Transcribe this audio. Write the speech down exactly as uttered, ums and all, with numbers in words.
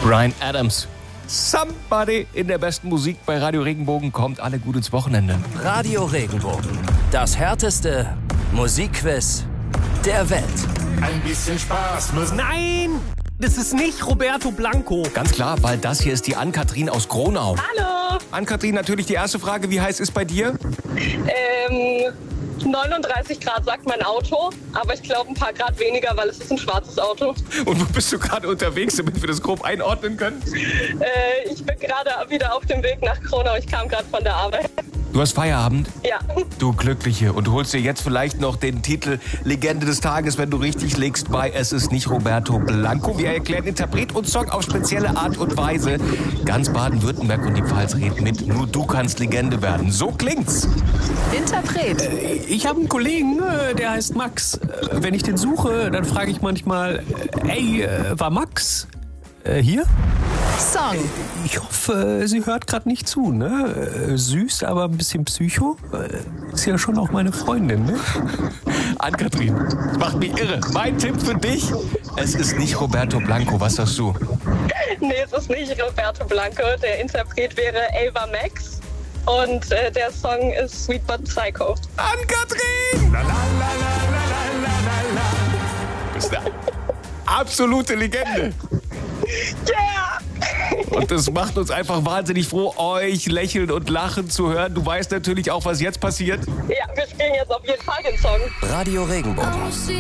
Bryan Adams. Somebody in der besten Musik bei Radio Regenbogen. Kommt alle gut ins Wochenende. Radio Regenbogen. Das härteste Musikquiz der Welt. Ein bisschen Spaß muss. Nein, das ist nicht Roberto Blanco. Ganz klar, weil das hier ist die Ann-Kathrin aus Gronau. Hallo. Ann-Kathrin, natürlich die erste Frage. Wie heiß ist bei dir? Ähm, neununddreißig Grad sagt mein Auto, aber ich glaube ein paar Grad weniger, weil es ist ein schwarzes Auto. Und wo bist du gerade unterwegs, damit wir das grob einordnen können? Äh, ich bin gerade wieder auf dem Weg nach Gronau. Ich kam gerade von der Arbeit. Du hast Feierabend? Ja. Du Glückliche. Und du holst dir jetzt vielleicht noch den Titel Legende des Tages, wenn du richtig liegst bei Es ist nicht Roberto Blanco. Wir erklären Interpret und Song auf spezielle Art und Weise. Ganz Baden-Württemberg und die Pfalz reden mit. Nur du kannst Legende werden. So klingt's. Interpret. Ich habe einen Kollegen, äh, der heißt Max. Äh, Wenn ich den suche, dann frage ich manchmal, äh, ey, äh, war Max äh, hier? Song. Ich hoffe, sie hört gerade nicht zu, ne? Äh, Süß, aber ein bisschen Psycho. Äh, Ist ja schon auch meine Freundin, ne? Ann-Kathrin, das macht mich irre. Mein Tipp für dich, es ist nicht Roberto Blanco. Was sagst du? Nee, es ist nicht Roberto Blanco. Der Interpret wäre Ava Max. Und äh, der Song ist Sweet But Psycho. Ann-Kathrin! La, la, la, la, la, la, la, la. Das ist eine absolute Legende. Yeah! Und das macht uns einfach wahnsinnig froh, euch lächeln und lachen zu hören. Du weißt natürlich auch, was jetzt passiert. Ja, wir spielen jetzt auf jeden Fall den Song. Radio Regenbogen.